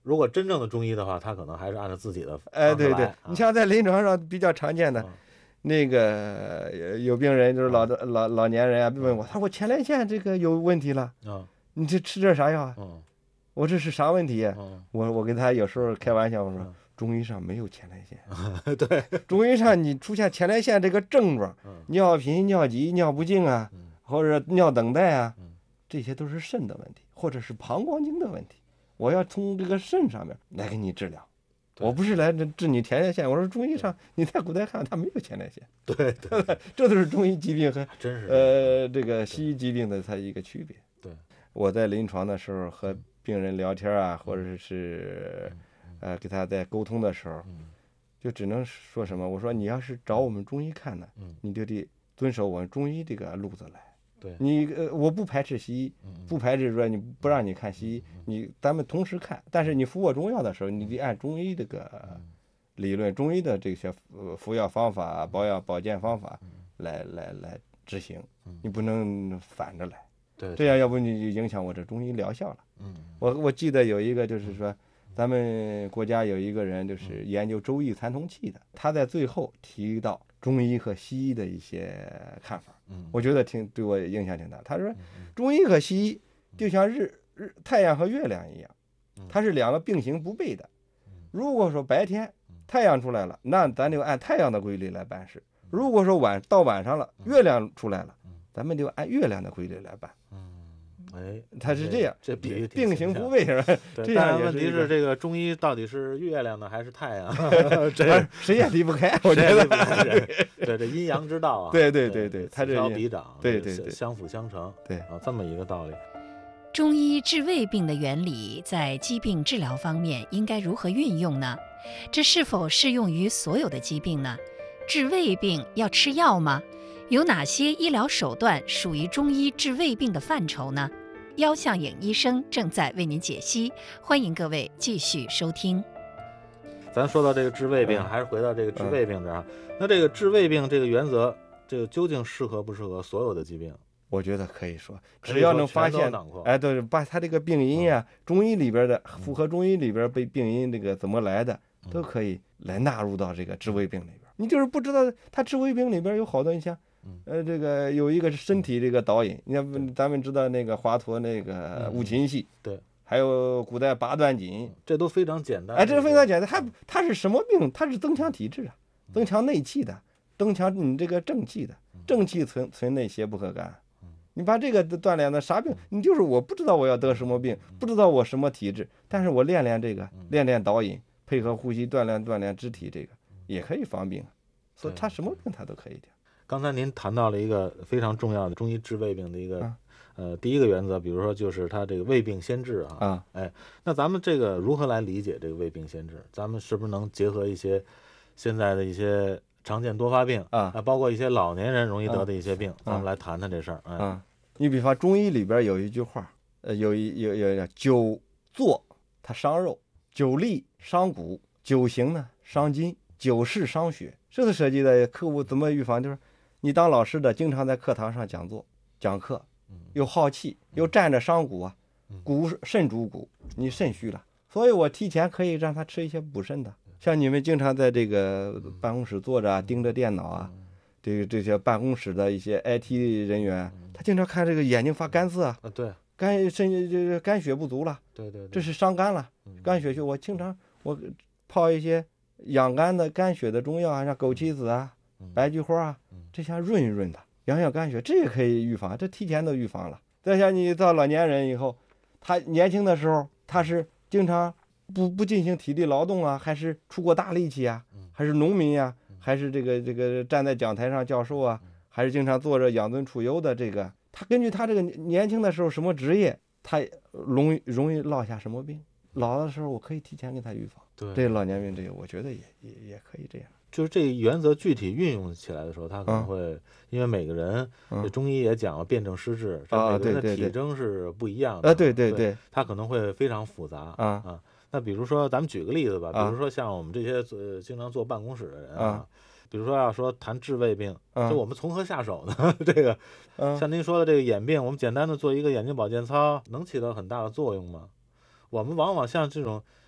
如果真正的中医的话，他可能还是按照自己的对对， 啊、 你像在临床上比较常见的。那个有病人就是老年人啊，问我，他说我前列腺这个有问题了，你这吃这啥药啊？我这是啥问题？我跟他有时候开玩笑，我说中医上没有前列腺， 对， 中医上你出现前列腺这个症状，尿频、尿急、尿不尽啊，或者尿等待啊，这些都是肾的问题，或者是膀胱经的问题，我要从这个肾上面来给你治疗。我不是来治你前列腺，我说中医上你在古代看他没有前列腺， 对， 这都是中医疾病和真是这个西医疾病的它一个区别。 对， 我在临床的时候和病人聊天啊，或者是跟他在沟通的时候，就只能说什么？我说你要是找我们中医看呢，你就得遵守我们中医这个路子来。 对， 你我不排斥西医，不排斥说你不让你看西医，咱们同时看。但是你服我中药的时候，你得按中医这个理论、中医的这些服药方法、保健方法来执行，你不能反着来。 对， 这样要不你就影响我这中医疗效了。我记得有一个就是说，咱们国家有一个人就是研究周易参同气的，他在最后提到中医和西医的一些看法，我觉得对我影响挺大。他说，中医和西医就像太阳和月亮一样，它是两个并行不悖的。如果说白天太阳出来了，那咱就按太阳的规律来办事；如果说到晚上了，月亮出来了，咱们就按月亮的规律来办。它是这样， 这比喻并行不悖是吧？这样问题是这个中医到底是月亮呢还是太阳？ 谁也离不开，我觉得。 对，这阴阳之道啊， 对，它此消彼长， 对， 相辅相成， 对啊，这么一个道理。 中医治胃病的原理在疾病治疗方面应该如何运用呢？这是否适用于所有的疾病呢？治胃病要吃药吗？有哪些医疗手段属于中医治胃病的范畴呢？腰向影医生正在为您解析，欢迎各位继续收听。 咱说到这个治胃病，还是回到这个治胃病这儿。那这个治胃病这个原则，这个究竟适合不适合所有的疾病？ 我觉得可以说，只要能发现，对，把他这个病因呀，中医里边的符合中医里边被病因这个怎么来的，都可以来纳入到这个治胃病里边。你就是不知道，他治胃病里边有好多，你像。这个有一个是身体这个导引，你看咱们知道那个华佗那个五禽戏， 对， 还有古代八段锦， 这都非常简单。 这非常简单。它是什么病？它是增强体质啊，增强内气的，增强你这个正气的，正气存内，邪不可干。你把这个锻炼的啥病？你就是我不知道我要得什么病，不知道我什么体质，但是我练这个，练导引，配合呼吸锻炼肢体，这个也可以防病。所以他什么病他都可以的。 刚才您谈到了一个非常重要的中医治胃病的一个第一个原则，比如说就是它这个胃病先治啊。那咱们这个如何来理解这个胃病先治？咱们是不是能结合一些现在的一些常见多发病包括一些老年人容易得的一些病，咱们来谈谈这事儿。 你比方中医里边有一句话，有久坐它伤肉，久立伤骨，久行呢伤筋，久视伤血。这是涉及的客户怎么预防，就是你当老师的经常在课堂上讲课，又好气，又站着伤骨啊，肾主骨，你肾虚了，所以我提前可以让他吃一些补肾的。像你们经常在这个办公室坐着盯着电脑啊，这些办公室的一些 IT 人员，他经常看这个眼睛发干涩啊， 对， 肝血不足了， 对， 这是伤肝了，肝血虚。我经常泡一些养肝的肝血的中药啊，像枸杞子啊、白菊花啊，这像润一润的，养肝血，这也可以预防，这提前都预防了。再像你到老年人以后，他年轻的时候他是经常不进行体力劳动啊，还是出过大力气啊，还是农民啊，还是这个站在讲台上教授啊，还是经常做着养尊处优的这个，他根据他这个年轻的时候什么职业，他容易落下什么病，老的时候我可以提前给他预防。 对， 这个老年病这个我觉得也可以这样。 就是这个原则具体运用起来的时候，他可能会因为每个人，这中医也讲了辨证施治，这每个人的体征是不一样的。 对， 他可能会非常复杂啊。那比如说咱们举个例子吧，比如说像我们这些经常坐办公室的人啊，比如说要说谈治胃病，就我们从何下手呢？这个像您说的这个眼病，我们简单的做一个眼睛保健操，能起到很大的作用吗？我们往往像这种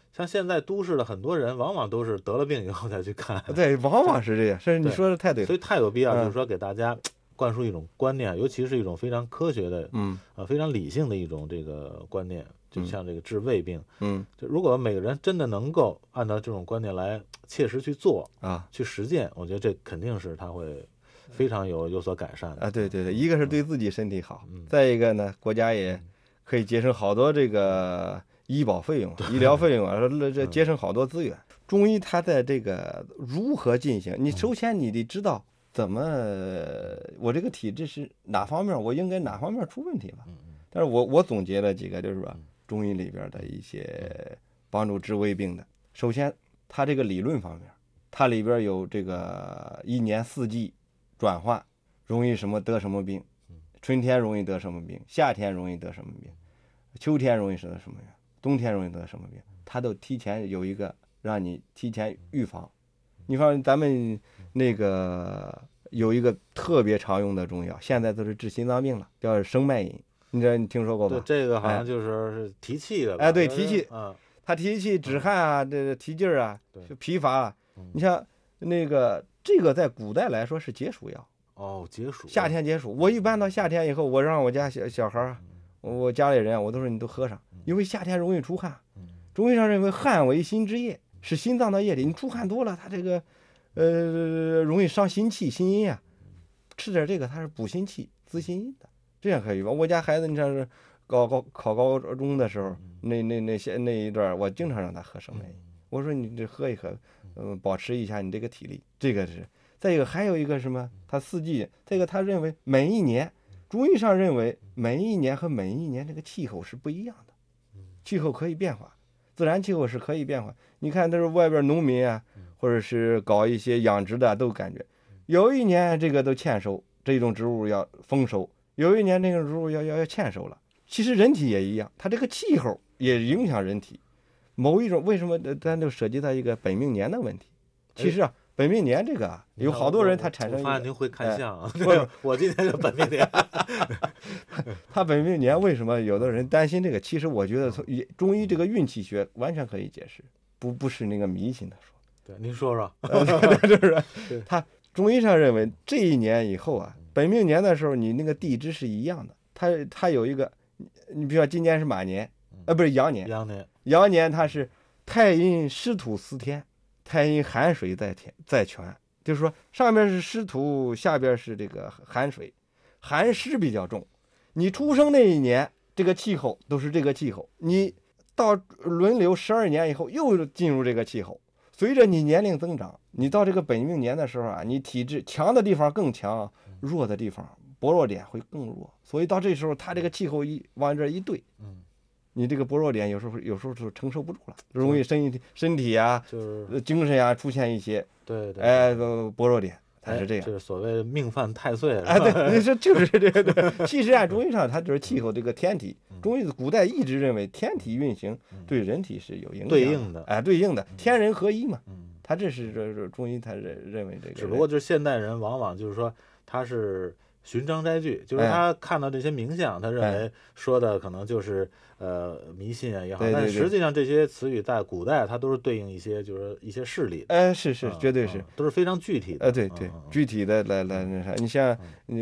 像现在都市的很多人，往往都是得了病以后才去看。 对，往往是这样。是你说的太对了。 所以太有必要，就是说给大家灌输一种观念，尤其是一种非常科学的，非常理性的一种这个观念。就像这个治胃病，就如果每个人真的能够按照这种观念来切实去做去实践，我觉得这肯定是他会非常有所改善的啊。对对对，一个是对自己身体好，再一个呢，国家也可以节省好多这个医保费用、医疗费用啊，这节省好多资源。中医它在这个如何进行，你首先你得知道怎么我这个体质是哪方面，我应该哪方面出问题了。但是我总结了几个，就是说中医里边的一些帮助治胃病的。首先，它这个理论方面，它里边有这个一年四季转换，容易什么得什么病，春天容易得什么病，夏天容易得什么病，秋天容易得什么病，冬天容易得什么病，它都提前有一个让你提前预防。你看咱们那个有一个特别常用的中药，现在都是治心脏病了，叫生脉饮。你听说过吧？ 对，这个好像就是提气的吧。 哎，对，提气，它提气止汗啊，这个提劲儿啊，就疲乏啊。你像那个这个在古代来说是解暑药。 哦，解暑。 夏天解暑，我一般到夏天以后，我让我家小孩，我家里人，我都说你都喝上，因为夏天容易出汗。中医上认为汗为心之液，是心脏的液体，你出汗多了，它这个容易伤心气、心阴啊。吃点这个，它是补心气、滋心阴的。这样可以吧？我家孩子，你像是考高中的时候，那一段，我经常让他喝生脉饮。我说你这喝一喝，保持一下你这个体力。这个是。再一个还有一个什么？他四季，这个他认为每一年，中医上认为每一年和每一年这个气候是不一样的，气候可以变化，自然气候是可以变化。你看，都是外边农民啊，或者是搞一些养殖的，都感觉有一年这个都欠收，这种植物要丰收。有一年那个植物要欠收了。其实人体也一样，它这个气候也影响人体。某一种为什么咱就涉及到一个本命年的问题？其实本命年这个有好多人他产生。 我发现您会看相啊。我今天是本命年。 他本命年为什么有的人担心这个？其实我觉得从中医这个运气学完全可以解释，不是那个迷信的说。 对，您说说。 就是他中医上认为这一年以后啊。本命年的时候，你那个地支是一样的，它有一个，你比如说今年是马年，不是羊年，羊年它是太阴湿土司天，太阴寒水在泉，就是说上边是湿土，下边是这个寒水，寒湿比较重。你出生那一年，这个气候都是这个气候，你到轮流12年以后又进入这个气候。随着你年龄增长，你到这个本命年的时候啊，你体质强的地方更强，弱的地方薄弱点会更弱，所以到这时候它这个气候往这一对，你这个薄弱点有时候就承受不住了，容易身体啊，就是精神啊出现一些薄弱点，它是这样， 就是所谓命犯太岁。 对，你说就是这个。其实按中医上，它就是气候这个天体。中医古代一直认为天体运行对人体是有影响的，对应的，天人合一嘛。他这是中医他认为这个。 只不过就是现代人往往就是说他是寻章摘句，就是他看到这些名相，他认为说的可能就是迷信啊也好，但实际上这些词语在古代它都是对应一些就是一些事例。 是绝对是， 都是非常具体的。 对，具体的来那啥，你像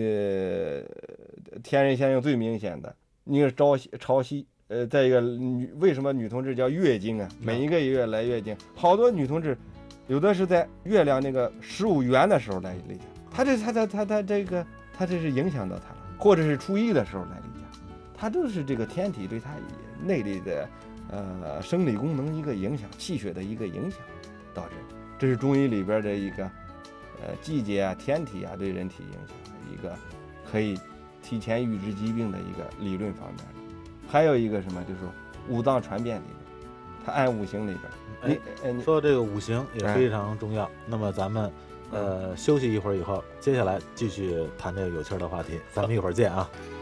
天人相应最明显的。一个潮汐，再一个为什么女同志叫月经啊？每一个月来月经，好多女同志，有的是在月亮那个15圆的时候来例假，她这是影响到她了，或者是初一的时候来例假，它都是这个天体对她内里的生理功能一个影响，气血的一个影响导致。这是中医里边的一个季节啊、天体啊对人体影响的一个可以提前预知疾病的一个理论方面。还有一个什么，就是五脏传变里边，它按五行里边。 你说这个五行也非常重要。那么咱们休息一会儿以后，接下来继续谈这个有趣的话题，咱们一会儿见啊。